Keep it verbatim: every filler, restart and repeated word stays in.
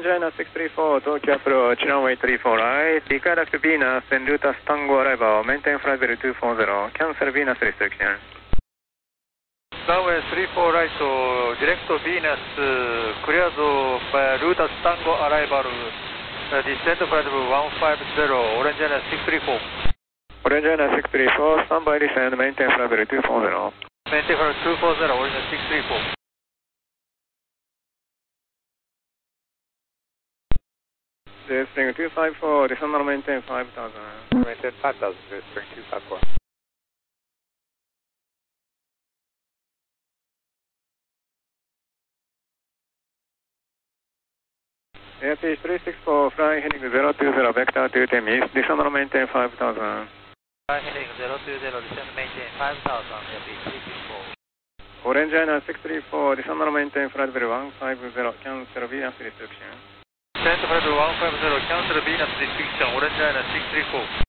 China six three four, Tokyo approach, runway three four right, redirect Venus and Lutas Tango arrival, maintain flight level two four zero, cancel Venus restriction. Runway three four right, direct Venus, cleared by Lutas Tango arrival, descent flight level one five zero, Orange China six three four. Orange China six three four, standby descent, maintain flight level two four zero. Maintain flight two four zero, Orange six three four. Spring two five four, descend and maintain five thousand. Maintain five thousand, Spring two five four. Airfish three six four, flying heading zero two zero, vector two ten east, descend and maintain five thousand. Flying heading zero two zero, descend and maintain five thousand, Airfish three six four. Orange China six three four, descend and maintain flight level one five zero, cancel Venus restriction. Descent flight level one five zero, cancel Venus restriction, Orange China six three four.